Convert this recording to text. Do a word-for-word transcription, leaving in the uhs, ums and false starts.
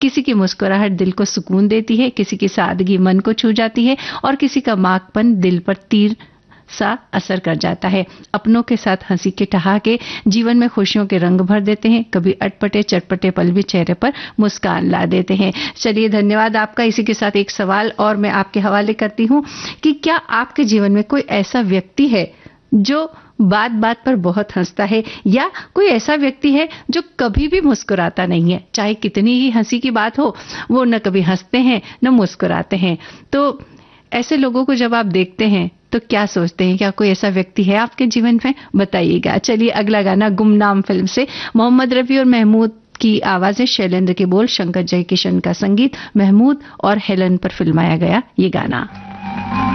किसी की मुस्कुराहट दिल को सुकून देती है, किसी की सादगी मन को छू जाती है और किसी का माकपन दिल पर तीर सा असर कर जाता है। अपनों के साथ हंसी के ठहाके जीवन में खुशियों के रंग भर देते हैं। कभी अटपटे चटपटे पल भी चेहरे पर मुस्कान ला देते हैं। चलिए, धन्यवाद आपका। इसी के साथ एक सवाल और मैं आपके हवाले करती हूँ कि क्या आपके जीवन में कोई ऐसा व्यक्ति है जो बात बात पर बहुत हंसता है, या कोई ऐसा व्यक्ति है जो कभी भी मुस्कुराता नहीं है? चाहे कितनी ही हंसी की बात हो, वो न कभी हंसते हैं न मुस्कुराते हैं। तो ऐसे लोगों को जब आप देखते हैं तो क्या सोचते हैं? क्या कोई ऐसा व्यक्ति है आपके जीवन में? बताइएगा। चलिए, अगला गाना गुमनाम फिल्म से मोहम्मद रफी और महमूद की आवाजें, शैलेंद्र के बोल, शंकर जयकिशन का संगीत, महमूद और हेलन पर फिल्माया गया ये गाना।